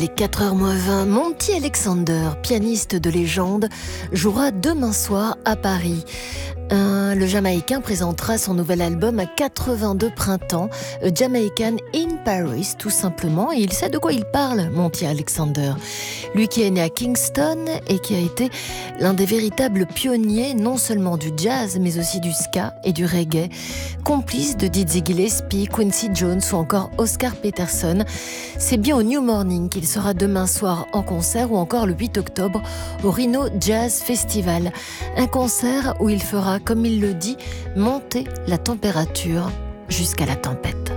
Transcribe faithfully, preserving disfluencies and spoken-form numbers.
Il est quatre heures moins vingt. Monty Alexander, pianiste de légende, jouera demain soir à Paris. Euh, le Jamaïcain présentera son nouvel album à quatre-vingt-deux printemps, A Jamaican in Paris, tout simplement. Et il sait de quoi il parle, Monty Alexander. Lui qui est né à Kingston et qui a été l'un des véritables pionniers, non seulement du jazz, mais aussi du ska et du reggae. Complice de Dizzy Gillespie, Quincy Jones ou encore Oscar Peterson. C'est bien au New Morning qu'il sera demain soir en concert ou encore le huit octobre au Rhino Jazz Festival. Un concert où il fera, comme il le dit, monter la température jusqu'à la tempête.